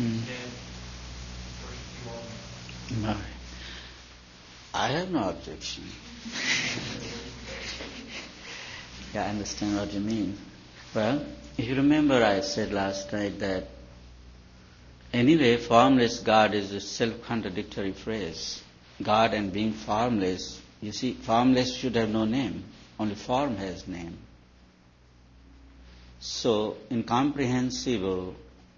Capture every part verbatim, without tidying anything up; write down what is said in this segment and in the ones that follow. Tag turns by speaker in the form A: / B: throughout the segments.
A: Mm. No. I have no objection. Yeah, I understand what you mean. Well, if you remember, I said last night that anyway, formless God is a self-contradictory phrase. God and being formless, you see, formless should have no name. Only form has name. So, incomprehensible,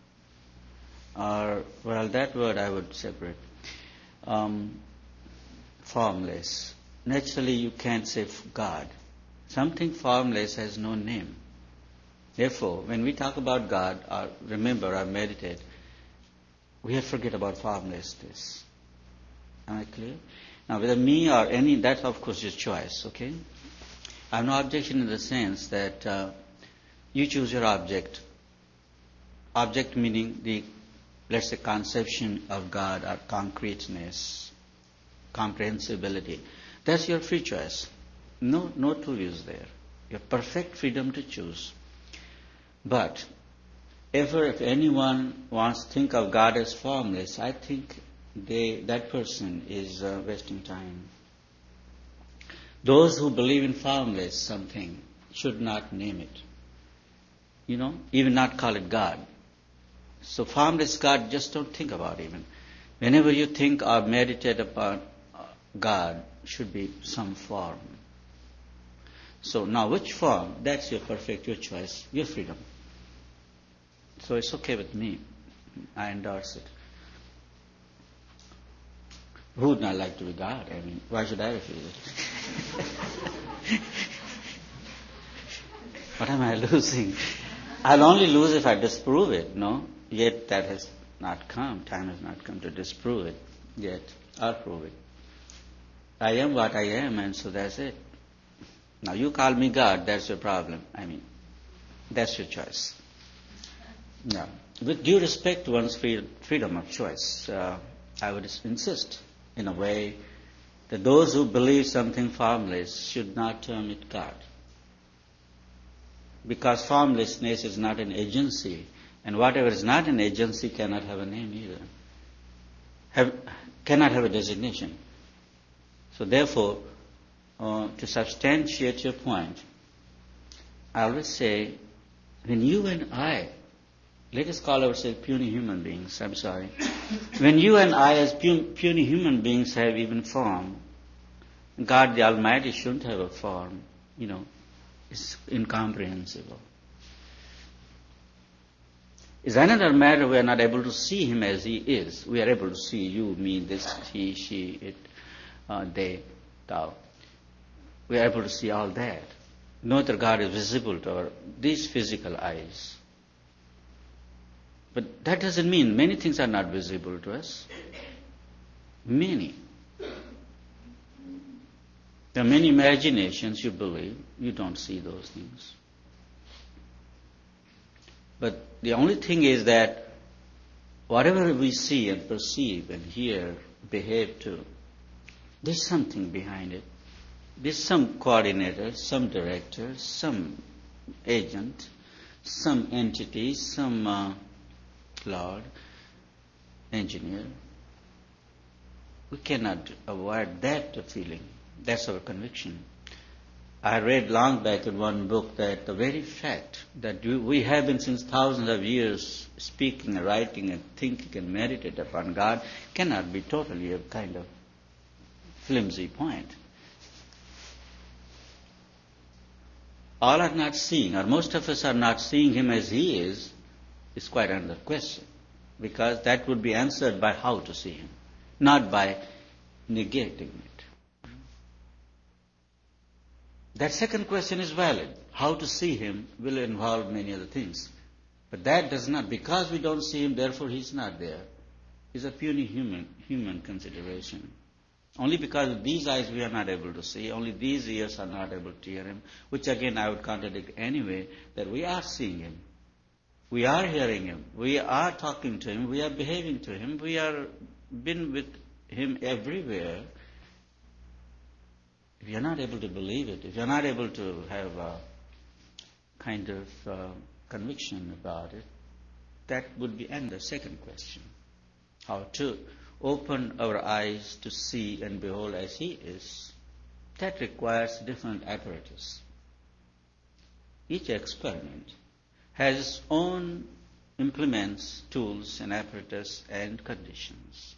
A: or, well, that word I would separate. Um, formless. Naturally, you can't say God. Something formless has no name. Therefore, when we talk about God, or remember or meditate, we have to forget about formlessness. Am I clear? Now, whether me or any, that's of course your choice, okay? I have no objection in the sense that uh, you choose your object. Object meaning the, let's say, conception of God or concreteness, comprehensibility. That's your free choice. No, no two views there. You have perfect freedom to choose. But ever if anyone wants to think of God as formless, I think they, that person is uh, wasting time. Those who believe in formless something should not name it. You know, even not call it God. So formless God, just don't think about even. Whenever you think or meditate upon God, should be some form. So now which form? That's your perfect, your choice, your freedom. So it's okay with me. I endorse it. Who would not like to be God? I mean, why should I refuse it? What am I losing? I'll only lose if I disprove it, no? Yet that has not come. Time has not come to disprove it yet, or prove it. I am what I am, and so that's it. Now you call me God, that's your problem. I mean, that's your choice. Yeah. With due respect to one's free, freedom of choice, uh, I would insist in a way that those who believe something formless should not term it God. Because formlessness is not an agency, and whatever is not an agency cannot have a name either. Have, cannot have a designation. So therefore, uh, to substantiate your point, I always say, when you and I, let us call ourselves puny human beings, I'm sorry. When you and I as puny human beings have even form, God the Almighty shouldn't have a form, you know, it's incomprehensible. It's another matter we are not able to see Him as He is. We are able to see you, me, this, he, she, it, uh, they, thou. We are able to see all that. No other God is visible to our, these physical eyes. But that doesn't mean many things are not visible to us. Many. There are many imaginations you believe, you don't see those things. But the only thing is that whatever we see and perceive and hear, behave to, there's something behind it. There's some coordinator, some director, some agent, some entity, some uh, Lord, engineer. We cannot avoid that feeling. That's our conviction. I read long back in one book that the very fact that we have been since thousands of years speaking and writing and thinking and meditating upon God cannot be totally a kind of flimsy point. All are not seeing, or most of us are not seeing Him as He is, is quite another question. Because that would be answered by how to see Him, not by negating it. That second question is valid. How to see Him will involve many other things. But that does not, because we don't see Him, therefore He's not there, is a purely human, human consideration. Only because of these eyes we are not able to see, only these ears are not able to hear Him, which again I would contradict anyway, that we are seeing Him. We are hearing Him. We are talking to Him. We are behaving to Him. We are been with Him everywhere. If you're not able to believe it, if you're not able to have a kind of uh, conviction about it, that would be another second question. How to open our eyes to see and behold as He is. That requires different apparatus. Each experiment has its own implements, tools, and apparatus and conditions.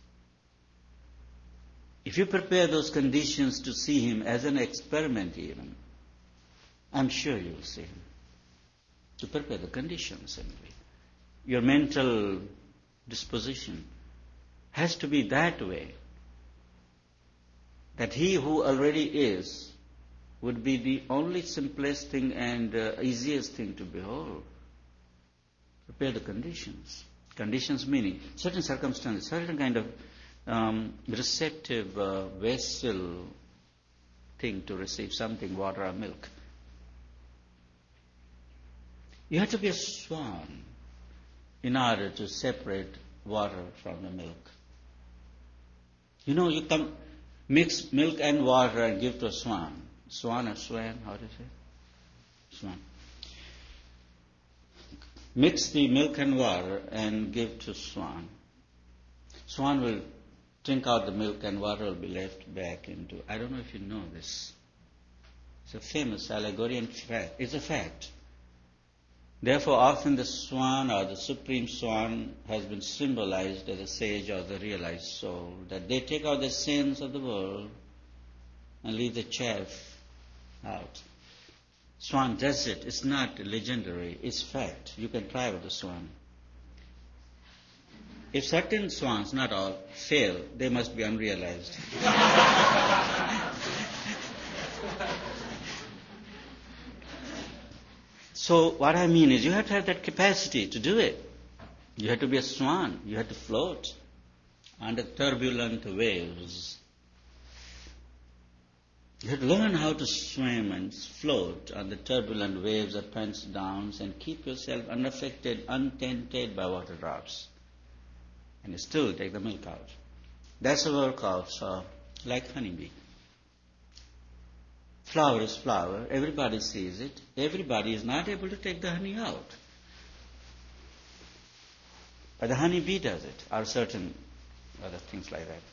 A: If you prepare those conditions to see Him as an experiment even, I'm sure you will see Him. To prepare the conditions simply. Your mental disposition has to be that way, that He who already is would be the only simplest thing and uh, easiest thing to behold. Prepare the conditions. Conditions meaning certain circumstances, certain kind of um, receptive uh, vessel thing to receive something, water or milk. You have to be a swan in order to separate water from the milk. You know, you can mix milk and water and give to a swan. Swan or swan, how do you say? Swan. Mix the milk and water and give to swan. Swan will drink out the milk and water will be left back into. I don't know if you know this. It's a famous Allegorian fact. It's a fact. Therefore, often the swan or the supreme swan has been symbolized as a sage or the realized soul, that they take out the sins of the world and leave the chaff out. Swan does it. It's not legendary. It's fact. You can try with the swan. If certain swans, not all, fail, they must be unrealized. So what I mean is you have to have that capacity to do it. You have to be a swan. You have to float under turbulent waves. You have to learn how to swim and float on the turbulent waves, ups and downs, and keep yourself unaffected, untainted by water drops. And you still take the milk out. That's a work of, uh, like honeybee. Flower is flower. Everybody sees it. Everybody is not able to take the honey out. But the honeybee does it, or certain other things like that.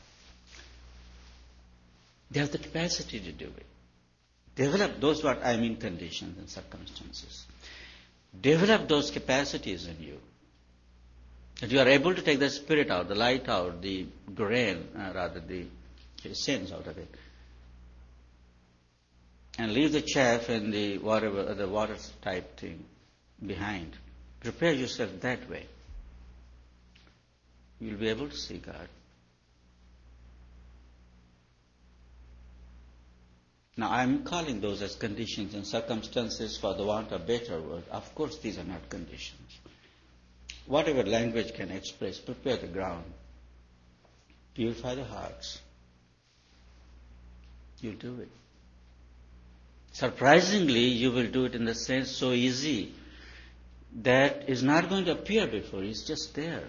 A: They have the capacity to do it. Develop those what I mean conditions and circumstances. Develop those capacities in you. That you are able to take the spirit out, the light out, the grain, uh, rather the essence out of it. And leave the chaff and the whatever, the water type thing behind. Prepare yourself that way. You'll be able to see God. Now, I'm calling those as conditions and circumstances for the want of a better word. Of course, these are not conditions. Whatever language can express, prepare the ground. Purify the hearts. You'll do it. Surprisingly, you will do it in the sense so easy that is not going to appear before. It's just there.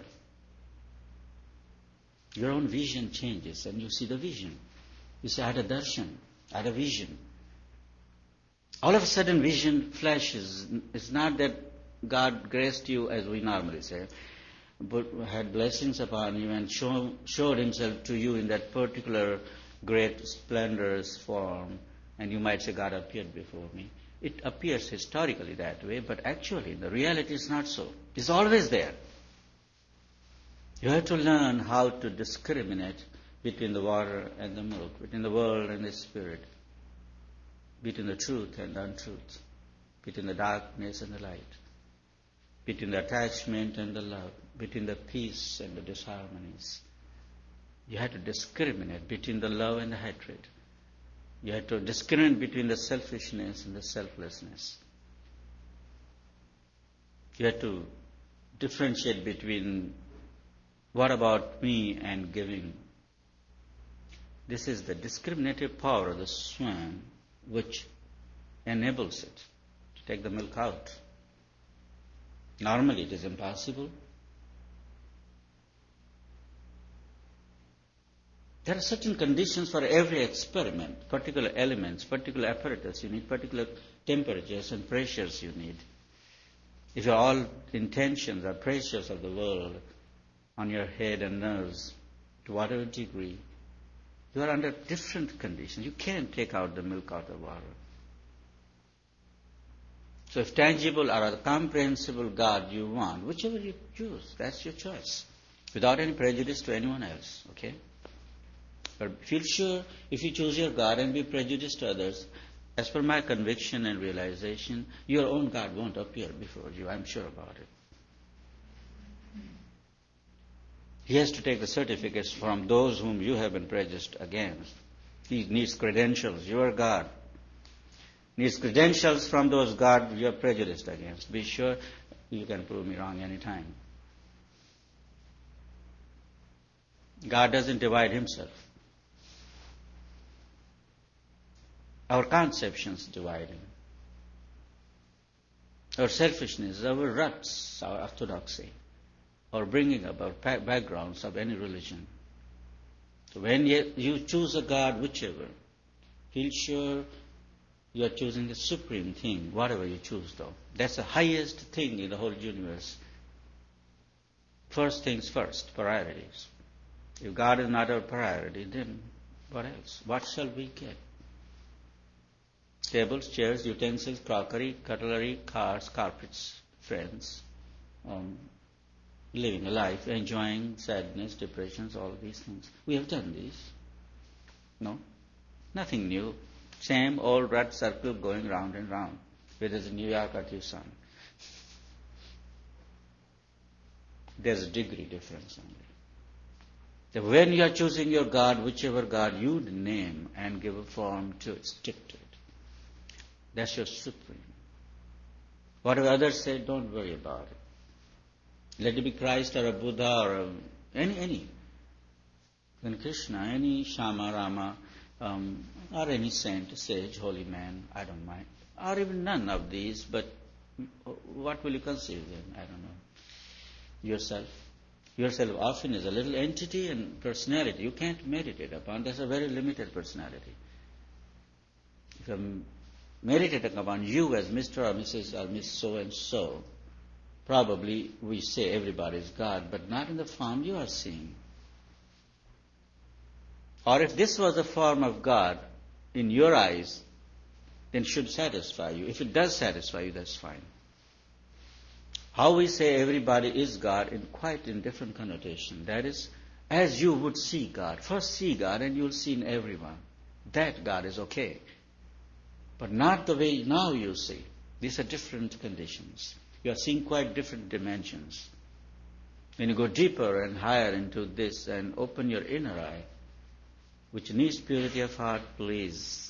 A: Your own vision changes and you see the vision. You say, I had a darshan, I had a vision. All of a sudden vision flashes. It's not that God graced you, as we normally say, but had blessings upon you and show, showed Himself to you in that particular great splendorous form. And you might say, God appeared before me. It appears historically that way, but actually the reality is not so. It's always there. You have to learn how to discriminate between the water and the milk, between the world and the spirit, between the truth and the untruth, between the darkness and the light, between the attachment and the love, between the peace and the disharmonies. You have to discriminate between the love and the hatred. You have to discriminate between the selfishness and the selflessness. You have to differentiate between what about me and giving. This is the discriminative power of the swan which enables it to take the milk out. Normally it is impossible. There are certain conditions for every experiment, particular elements, particular apparatus you need, particular temperatures and pressures you need. If your all intentions are precious of the world on your head and nerves, to whatever degree, you are under different conditions. You can't take out the milk out of water. So if tangible or a comprehensible God you want, whichever you choose, that's your choice, without any prejudice to anyone else, okay? But feel sure if you choose your God and be prejudiced to others, as per my conviction and realization, your own God won't appear before you. I'm sure about it. He has to take the certificates from those whom you have been prejudiced against. He needs credentials. Your God needs credentials from those God you are prejudiced against. Be sure you can prove me wrong anytime. God doesn't divide himself. Our conceptions divide him. Our selfishness, our ruts, our orthodoxy, our bringing up, our backgrounds of any religion. So when you choose a God, whichever, feel sure you are choosing the supreme thing, whatever you choose though. That's the highest thing in the whole universe. First things first, priorities. If God is not our priority, then what else? What shall we get? Tables, chairs, utensils, crockery, cutlery, cars, carpets, friends, um, living a life, enjoying sadness, depressions, all these things. We have done these. No? Nothing new. Same old rat circle going round and round, whether it's New York or Tucson. There's a degree difference only. So when you are choosing your God, whichever God you name and give a form to it, stick to it. That's your supreme. Whatever others say, don't worry about it. Let it be Christ or a Buddha or a, any, any. Then Krishna, any Shama, Rama, um, or any saint, sage, holy man, I don't mind. Or even none of these, but what will you consider then? I don't know. Yourself. Yourself often is a little entity and personality. You can't meditate upon. That's a very limited personality. If I'm meditating upon you as Mister or Missus or Miss So-and-so, probably we say everybody is God, but not in the form you are seeing. Or if this was a form of God in your eyes, then it should satisfy you. If it does satisfy you, that's fine. How we say everybody is God in quite in different connotation. That is, as you would see God. First see God and you'll see in everyone. That God is okay. But not the way now you see. These are different conditions. You are seeing quite different dimensions. When you go deeper and higher into this and open your inner eye, which needs purity of heart, please.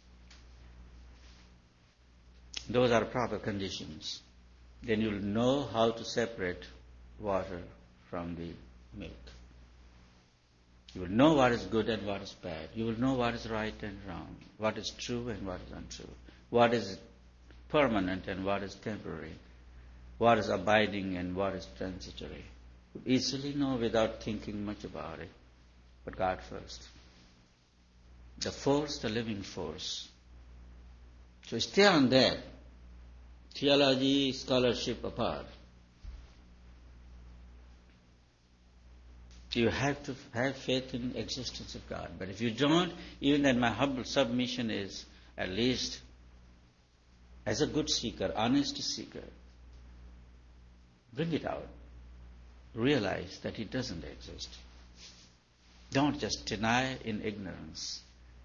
A: Those are proper conditions. Then you'll know how to separate water from the milk. You will know what is good and what is bad. You will know what is right and wrong, what is true and what is untrue, what is permanent and what is temporary, what is abiding and what is transitory. You easily know without thinking much about it, but God first. The force, the living force. So stay on that. Theology, scholarship apart. You have to have faith in the existence of God. But if you don't, even then my humble submission is, at least as a good seeker, honest seeker, bring it out. Realize that it doesn't exist. Don't just deny in ignorance.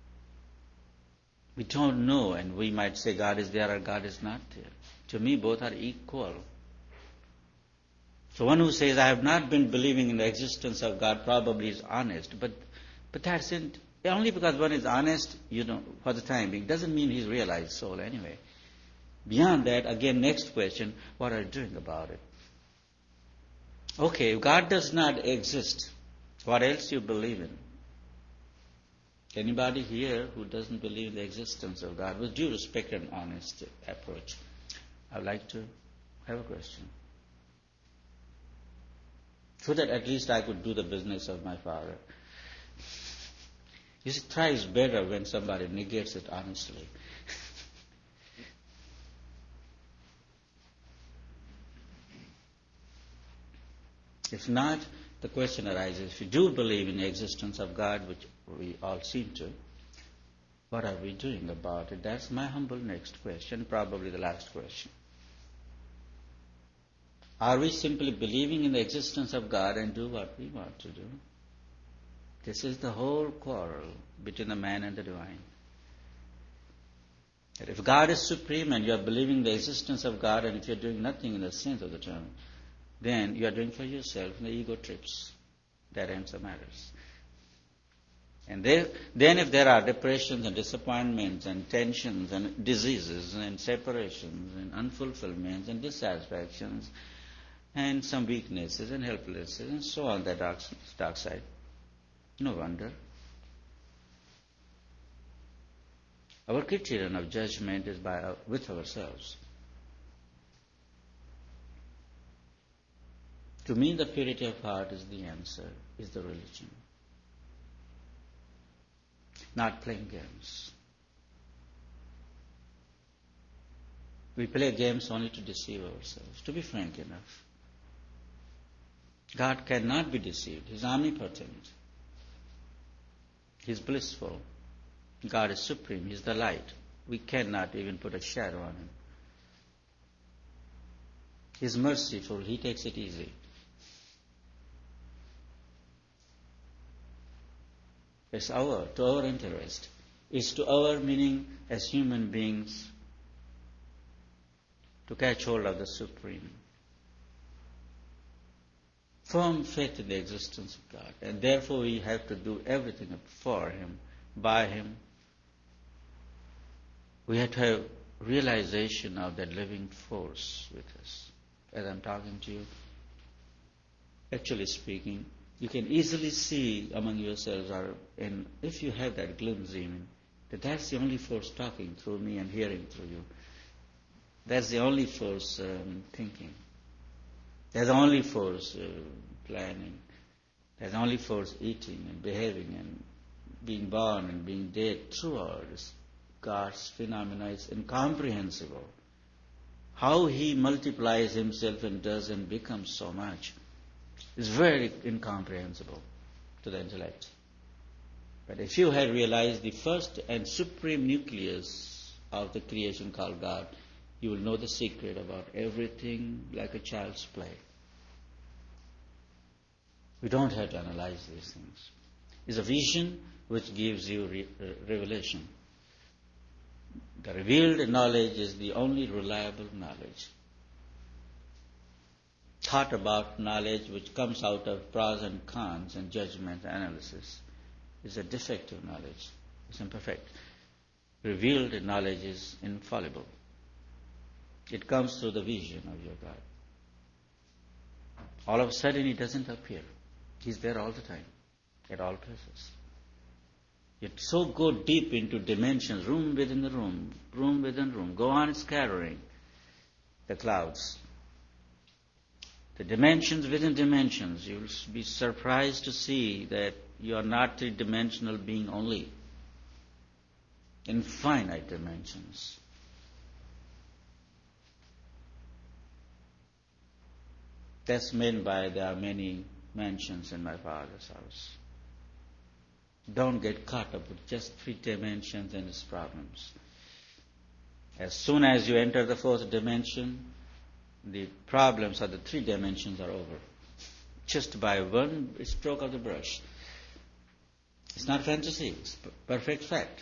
A: We don't know, and we might say God is there or God is not there. To me, both are equal. So one who says, I have not been believing in the existence of God probably is honest. But but that's it. Only because one is honest, you know, for the time being, doesn't mean he's realized soul anyway. Beyond that, again, next question, what are you doing about it? Okay, if God does not exist, what else you believe in? Anybody here who doesn't believe in the existence of God, with due respect and honest approach, I would like to have a question. So that at least I could do the business of my Father. You see, thrice better when somebody negates it honestly. If not, the question arises, if you do believe in the existence of God, which we all seem to, what are we doing about it? That's my humble next question, probably the last question. Are we simply believing in the existence of God and do what we want to do? This is the whole quarrel between the man and the divine. That if God is supreme and you are believing the existence of God, and if you are doing nothing in the sense of the term, then you are doing for yourself, and the ego trips. That ends the matters. And there, then if there are depressions and disappointments and tensions and diseases and separations and unfulfillments and dissatisfactions and some weaknesses and helplessness and so on, the dark, dark side, no wonder. Our criterion of judgment is by our, with ourselves. To me, the purity of heart is the answer, is the religion. Not playing games. We play games only to deceive ourselves, to be frank enough. God cannot be deceived. He is omnipotent. He is blissful. God is supreme. He is the light. We cannot even put a shadow on Him. He is merciful. He takes it easy. It's our, to our interest. It's to our meaning as human beings to catch hold of the Supreme. Firm faith in the existence of God. And therefore we have to do everything for Him, by Him. We have to have realization of that living force with us. As I'm talking to you, actually speaking, you can easily see among yourselves, or, and if you have that glimpse even, that that's the only force talking through me and hearing through you. That's the only force um, thinking. That's the only force uh, planning. That's the only force eating and behaving and being born and being dead through all this. God's phenomena is incomprehensible. How He multiplies Himself and does and becomes so much is very incomprehensible to the intellect. But if you had realized the first and supreme nucleus of the creation called God, you will know the secret about everything like a child's play. We don't have to analyze these things. It's a vision which gives you re- revelation. The revealed knowledge is the only reliable knowledge. Thought about knowledge which comes out of pros and cons and judgment analysis is a defective knowledge. It's imperfect. Revealed knowledge is infallible. It comes through the vision of your God. All of a sudden He doesn't appear. He's there all the time, at all places. Yet so go deep into dimensions, room within the room, room within room. Go on scattering the clouds. The dimensions within dimensions. You'll be surprised to see that you are not a three-dimensional being only. Infinite dimensions. That's meant by there are many mansions in my Father's house. Don't get caught up with just three dimensions and its problems. As soon as you enter the fourth dimension, the problems of the three dimensions are over. Just by one stroke of the brush. It's not fantasy, it's perfect fact.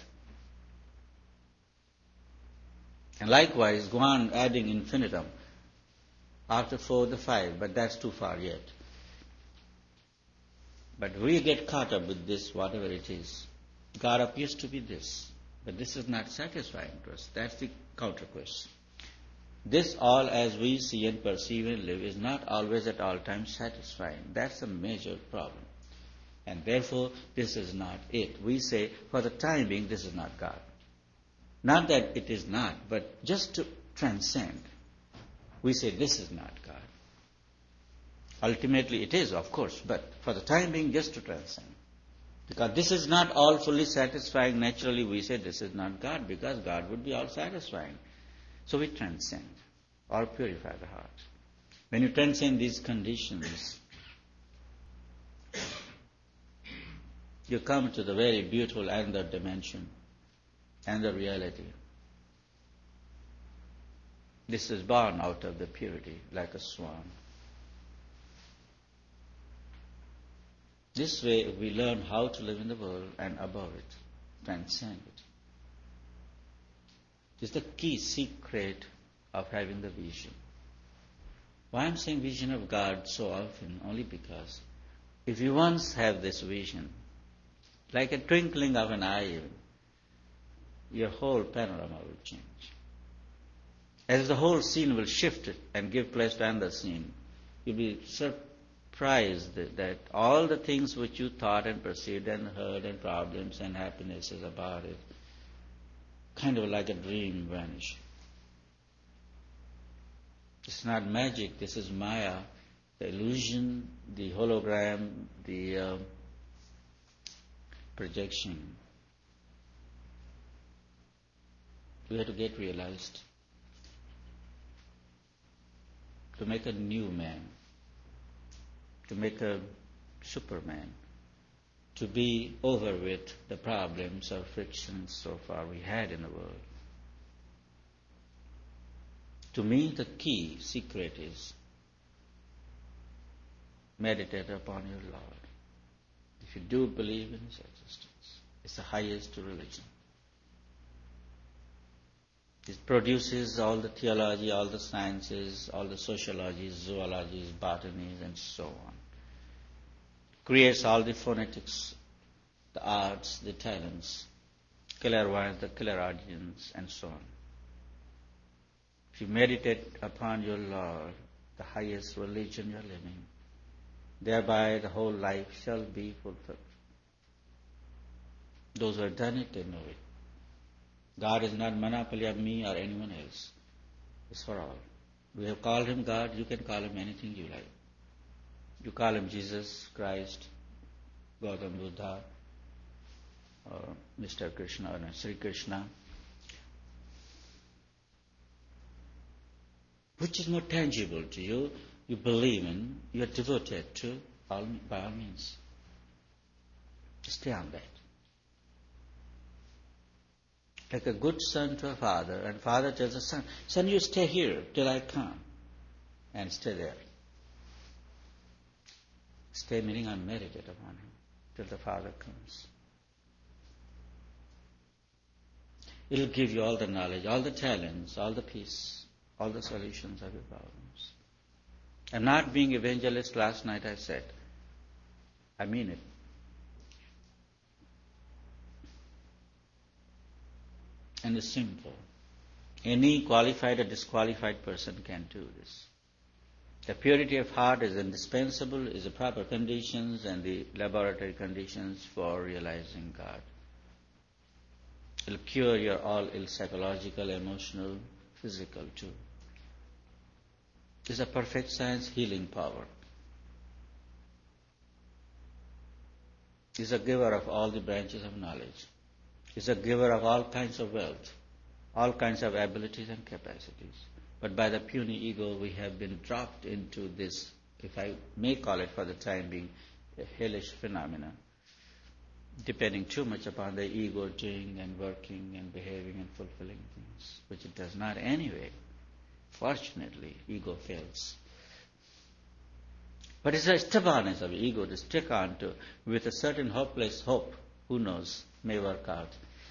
A: And likewise, go on adding infinitum. After four, the five, but that's too far yet. But we get caught up with this, whatever it is. God appears to be this, but this is not satisfying to us. That's the counter question. This all as we see and perceive and live is not always at all times satisfying. That's a major problem. And therefore, this is not it. We say, for the time being, this is not God. Not that it is not, but just to transcend. We say, this is not God. Ultimately, it is, of course, but for the time being, just to transcend. Because this is not all fully satisfying. Naturally, we say this is not God, because God would be all satisfying. So we transcend or purify the heart. When you transcend these conditions, you come to the very beautiful another dimension, another reality. This is born out of the purity, like a swan. This way we learn how to live in the world and above it, transcend it. It's the key secret of having the vision. Why I'm saying vision of God so often? Only because if you once have this vision, like a twinkling of an eye, your whole panorama will change. As the whole scene will shift and give place to another scene, you'll be surprised that, that all the things which you thought and perceived and heard and problems and happinesses about it, kind of like a dream, vanish. It's not magic, this is Maya, the illusion, the hologram, the uh, projection. We have to get realized. To make a new man, to make a Superman, to be over with the problems or frictions so far we had in the world. To me, the key secret is meditate upon your Lord. If you do believe in His existence, it's the highest religion. It produces all the theology, all the sciences, all the sociologies, zoologies, botanies, and so on. Creates all the phonetics, the arts, the talents, clairvoyance, the clairaudience, and so on. If you meditate upon your Lord, the highest religion you're living, thereby the whole life shall be fulfilled. Those who have done it, they know it. God is not monopoly of me or anyone else. It's for all. We have called Him God, you can call Him anything you like. You call Him Jesus Christ, Gautam Buddha, or Mister Krishna, or Sri Krishna. Which is more tangible to you, you believe in, you are devoted to, all, by all means. Stay on that. Like a good son to a father, and father tells the son, son, you stay here till I come, and stay there. Stay meaning I meditate upon Him till the Father comes. It'll give you all the knowledge, all the talents, all the peace, all the solutions of your problems. I'm not being evangelist. Last night I said, I mean it. And it's simple. Any qualified or disqualified person can do this. The purity of heart is indispensable, is the proper conditions and the laboratory conditions for realizing God. It will cure your all ill psychological, emotional, physical too. It's a perfect science healing power. It's a giver of all the branches of knowledge. It's a giver of all kinds of wealth, all kinds of abilities and capacities. But by the puny ego, we have been dropped into this, if I may call it for the time being, a hellish phenomena, depending too much upon the ego doing and working and behaving and fulfilling things, which it does not anyway. Fortunately, ego fails. But it's a stubbornness of ego to stick on to with a certain hopeless hope, who knows, may work out.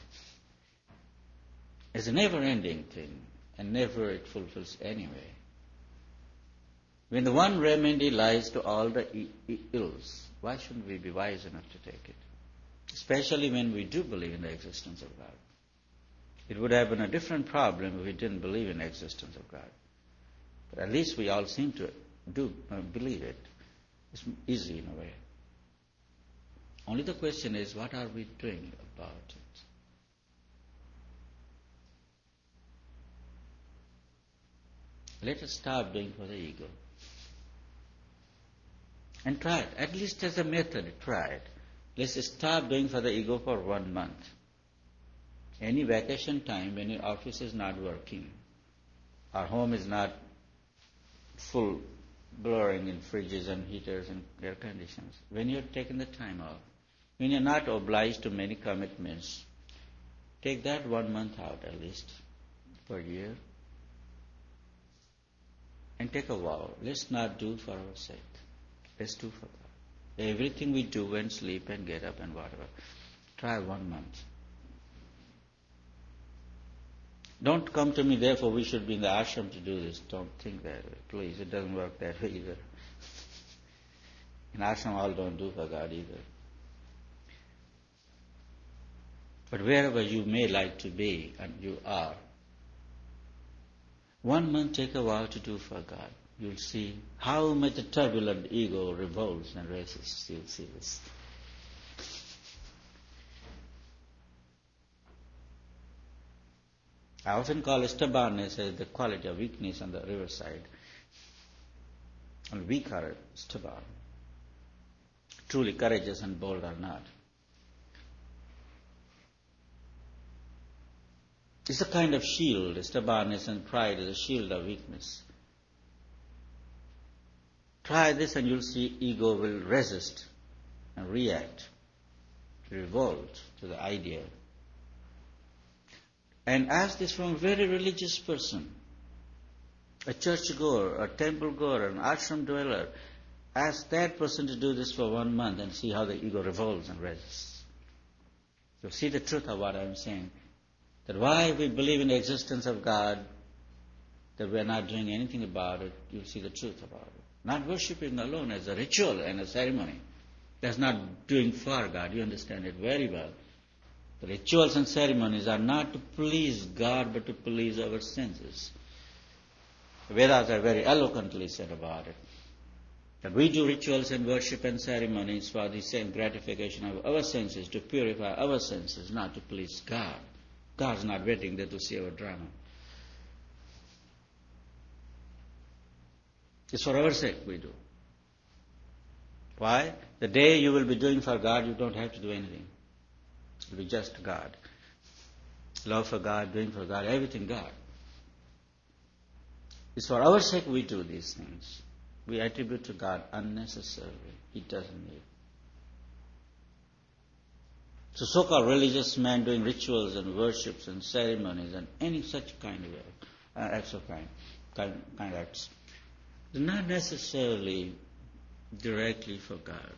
A: It's a never-ending thing, and never it fulfills anyway. When the one remedy lies to all the ills, why shouldn't we be wise enough to take it? Especially when we do believe in the existence of God. It would have been a different problem if we didn't believe in the existence of God. But at least we all seem to do uh, believe it. It's easy in a way. Only the question is, what are we doing about it? Let us stop doing for the ego. And try it. At least as a method, try it. Let's stop doing for the ego for one month. Any vacation time when your office is not working, our home is not full blurring in fridges and heaters and air conditions, when you're taking the time off, When you're not obliged to many commitments, take that one month out at least per year and take a vow. Let's not do for our sake. Let's do for God. Everything we do and sleep and get up and whatever, try one month. Don't come to me, therefore we should be in the ashram to do this. Don't think that way. Please, it doesn't work that way either. In ashram, all don't do for God either. But wherever you may like to be, and you are, one month take a vow to do for God. You'll see how much the turbulent ego revolts and resists. You'll see this. I often call stubbornness as the quality of weakness on the riverside. And weak are stubborn. Truly courageous and bold are not. It's a kind of shield. Stubbornness and pride is a shield of weakness. Try this and you'll see ego will resist and react, revolt to the idea. And ask this from a very religious person, a church-goer, a temple-goer, an ashram dweller. Ask that person to do this for one month and see how the ego revolts and resists. You'll see the truth of what I'm saying. That why we believe in the existence of God, that we're not doing anything about it, you'll see the truth about it. Not worshipping alone as a ritual and a ceremony. That's not doing for God. You understand it very well. The rituals and ceremonies are not to please God, but to please our senses. The Vedas are very eloquently said about it. That we do rituals and worship and ceremonies for the same gratification of our senses, to purify our senses, not to please God. God's not waiting there to see our drama. It's for our sake we do. Why? The day you will be doing for God, you don't have to do anything. It will be just God. Love for God, doing for God, everything God. It's for our sake we do these things. We attribute to God unnecessarily. He doesn't need. So so-called religious men doing rituals and worships and ceremonies and any such kind of uh, acts of kind, kind, kind of acts, they're not necessarily directly for God.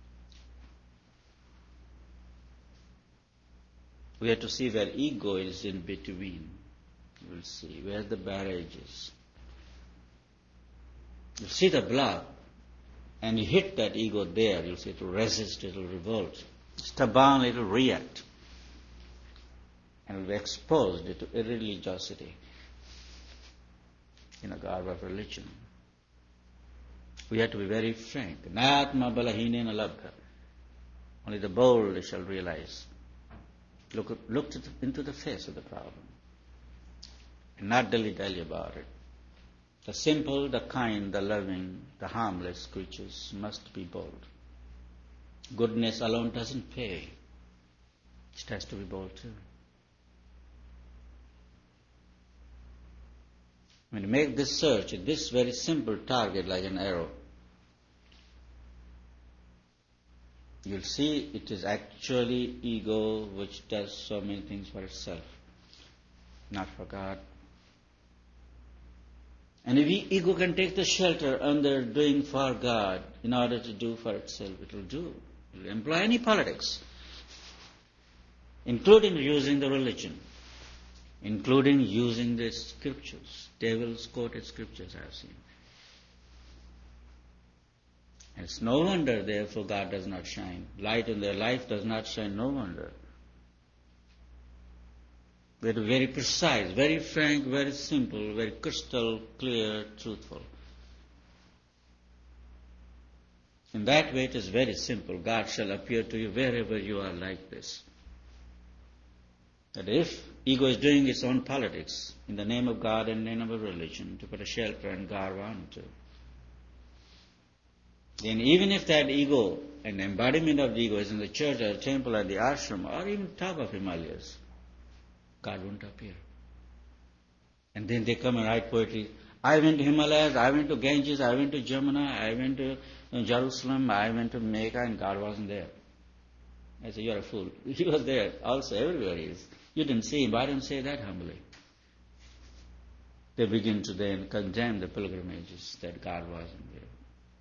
A: We have to see where ego is in between. We'll see where the barrage is. You'll see the block, and you hit that ego there. You'll see it will resist, it will revolt. Stubborn, it will react. And it will be exposed to irreligiosity in a garb of religion. We have to be very frank. Natma balahinena labdha. Only the bold shall realize. Look, look to the, into the face of the problem. And not dilly-dally about it. The simple, the kind, the loving, the harmless creatures must be bold. Goodness alone doesn't pay. It has to be bold too. When you make this search at this very simple target like an arrow, you'll see it is actually ego which does so many things for itself, not for God. And if ego can take the shelter under doing for God in order to do for itself, it will do. It will employ any politics, including using the religion, including using the scriptures, devil's quoted scriptures I have seen. And it's no wonder, therefore, God does not shine. Light in their life does not shine, no wonder. We have to be very precise, very frank, very simple, very crystal clear, truthful. In that way it is very simple. God shall appear to you wherever you are like this. That if ego is doing its own politics in the name of God and in the name of religion to put a shelter and garb onto, then even if that ego, an embodiment of the ego, is in the church or the temple or the ashram or even top of Himalayas, God won't appear. And then they come and write poetry. I went to Himalayas, I went to Ganges, I went to Jamuna, I went to Jerusalem, I went to Mecca, and God wasn't there. I said, you're a fool. He was there also, everywhere he is. You didn't see him. Why don't you say that humbly? They begin to then condemn the pilgrimages that God wasn't there.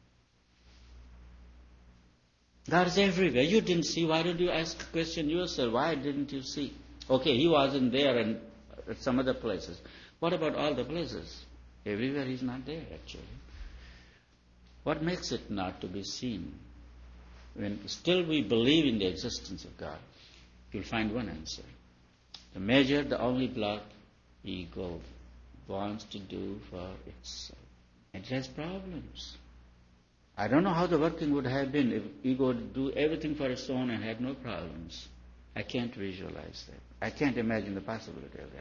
A: God is everywhere. You didn't see. Why don't you ask a question yourself? Why didn't you see? Okay, he wasn't there and at some other places. What about all the places? Everywhere he's not there, actually. What makes it not to be seen? When still we believe in the existence of God, you'll find one answer. The major, the only block, ego wants to do for itself. It has problems. I don't know how the working would have been if ego would do everything for its own and had no problems. I can't visualize that. I can't imagine the possibility of that.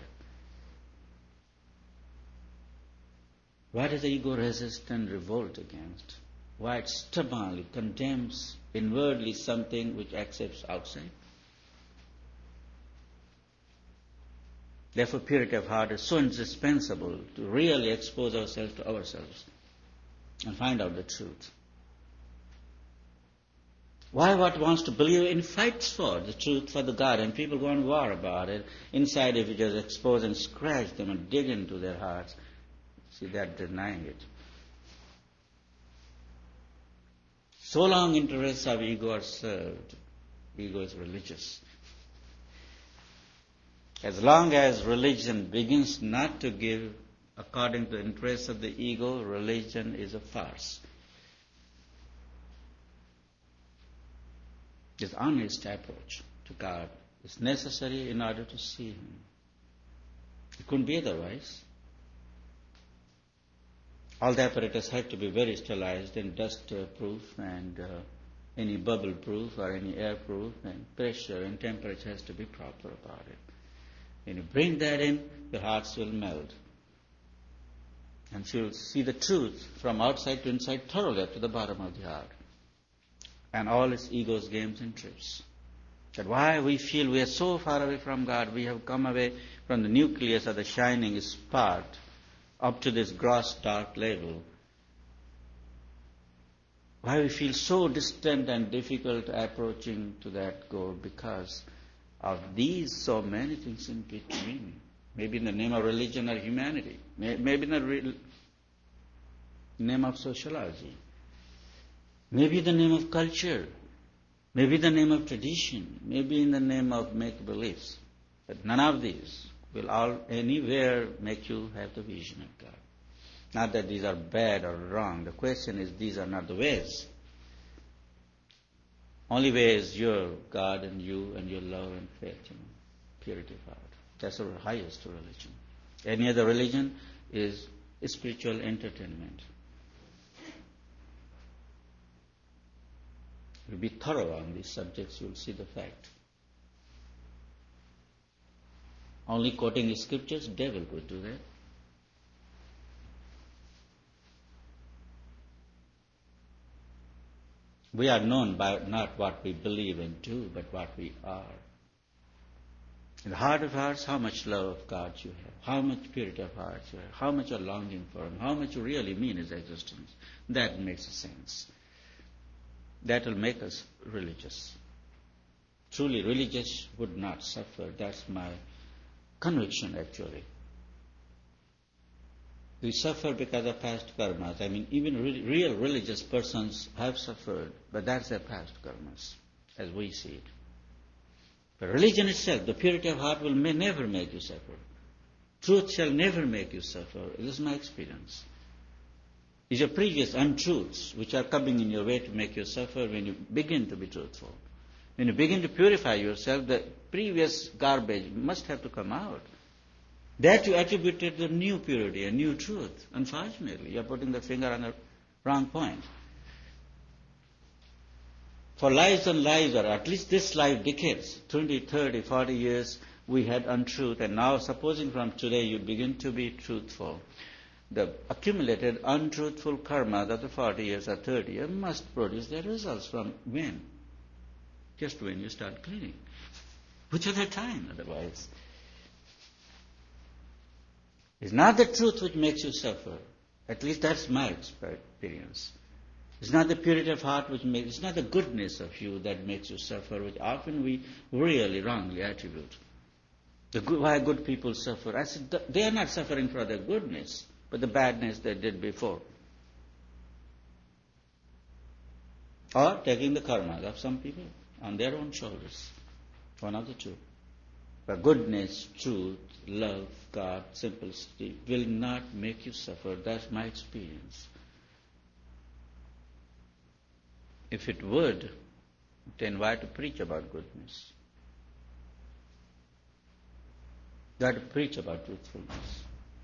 A: Why does the ego resist and revolt against? Why it stubbornly condemns inwardly something which accepts outside? Therefore, purity of heart is so indispensable to really expose ourselves to ourselves and find out the truth. Why what wants to believe in fights for the truth, for the God, and people go on war about it. Inside, if you just expose and scratch them and dig into their hearts, see, they're denying it. So long interests of ego are served, ego is religious. As long as religion begins not to give according to the interests of the ego, religion is a farce. This honest approach to God is necessary in order to see Him. It couldn't be otherwise. All the apparatus had to be very sterilized and dust-proof and uh, any bubble-proof or any air-proof, and pressure and temperature has to be proper about it. When you bring that in, the hearts will melt. And she will see the truth from outside to inside thoroughly up to the bottom of the heart. And all its ego's games and tricks. That why we feel we are so far away from God, we have come away from the nucleus of the shining spark up to this gross dark level. Why we feel so distant and difficult approaching to that goal? Because of these so many things in between. Maybe in the name of religion or humanity. Maybe in the re- name of sociology. Maybe in the name of culture. Maybe in the name of tradition. Maybe in the name of make-beliefs. But none of these will all anywhere make you have the vision of God. Not that these are bad or wrong. The question is, these are not the ways. Only way is your God and you and your love and faith, you know, purity of heart. That's the highest religion. Any other religion is spiritual entertainment. If you be thorough on these subjects, you'll see the fact. Only quoting the scriptures, devil could do that. We are known by not what we believe and do, but what we are. In the heart of hearts, how much love of God you have, how much purity of heart you have, how much you're longing for Him, how much you really mean His existence. That makes sense. That will make us religious. Truly, religious would not suffer. That's my conviction, actually. We suffer because of past karmas. I mean, even re- real religious persons have suffered, but that's their past karmas, as we see it. But religion itself, the purity of heart will may never make you suffer. Truth shall never make you suffer. This is my experience. It's your previous untruths which are coming in your way to make you suffer when you begin to be truthful. When you begin to purify yourself, the previous garbage must have to come out. That you attributed the new purity, a new truth. Unfortunately, you are putting the finger on the wrong point. For lives and lives, or at least this life decades, twenty, thirty, forty years, we had untruth. And now, supposing from today you begin to be truthful, the accumulated untruthful karma of the forty years or thirty years must produce their results from when? Just when you start cleaning. Which other time otherwise? It's not the truth which makes you suffer. At least that's my experience. It's not the purity of heart which makes, it's not the goodness of you that makes you suffer, which often we really wrongly attribute. The good, why good people suffer? I said, they are not suffering for their goodness, but the badness they did before. Or taking the karma of some people on their own shoulders. One of the two. But goodness, truth, love, God, simplicity will not make you suffer. That's my experience. If it would, then why to preach about goodness? Why to preach about truthfulness?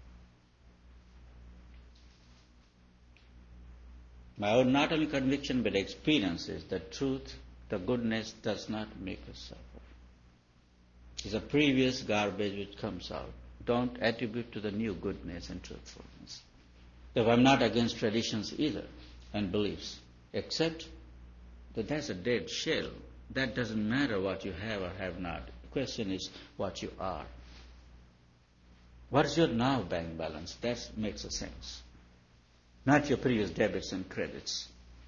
A: My own not only conviction but experience is that truth, the goodness does not make us suffer. It's a previous garbage which comes out. Don't attribute to the new goodness and truthfulness. If I'm not against traditions either and beliefs, except that that's a dead shell. That doesn't matter what you have or have not. The question is what you are. What's your now bank balance? That makes a sense. Not your previous debits and credits.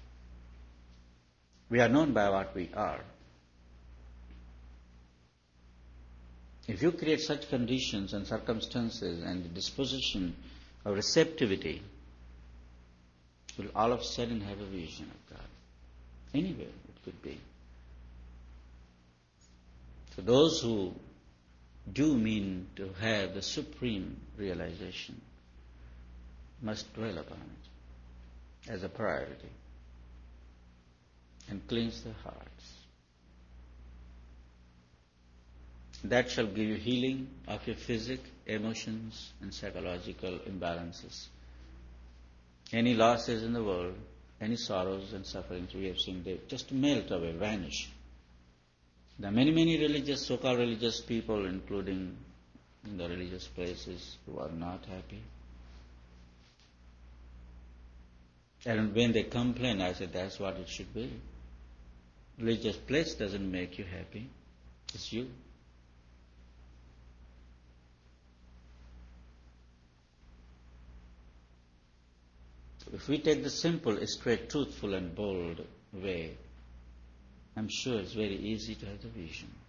A: We are known by what we are. If you create such conditions and circumstances and the disposition of receptivity, you'll all of a sudden have a vision of God. Anywhere it could be. So those who do mean to have the supreme realization must dwell upon it as a priority and cleanse their hearts. That shall give you healing of your physic, emotions, and psychological imbalances. Any losses in the world, any sorrows and sufferings we have seen, they just melt away, vanish. There are many, many religious, so-called religious people, including in the religious places, who are not happy. And when they complain, I say that's what it should be. Religious place doesn't make you happy. It's you. If we take the simple, straight, truthful and bold way, I'm sure it's very easy to have the vision.